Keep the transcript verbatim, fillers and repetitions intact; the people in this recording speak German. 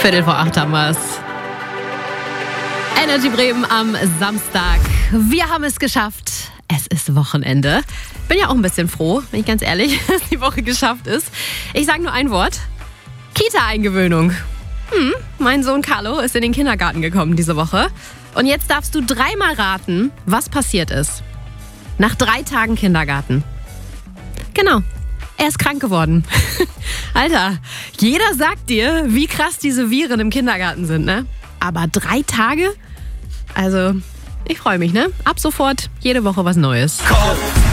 Viertel vor acht haben wir's. Energy Bremen am Samstag. Wir haben es geschafft. Es ist Wochenende. Bin ja auch ein bisschen froh, bin ich ganz ehrlich, dass die Woche geschafft ist. Ich sage nur ein Wort. Kita-Eingewöhnung. Hm, mein Sohn Carlo ist in den Kindergarten gekommen diese Woche. Und jetzt darfst du dreimal raten, was passiert ist. Nach drei Tagen Kindergarten. Genau, er ist krank geworden. Alter, jeder sagt dir, wie krass diese Viren im Kindergarten sind, ne? Aber drei Tage? Also, ich freue mich, ne? Ab sofort jede Woche was Neues. Kopf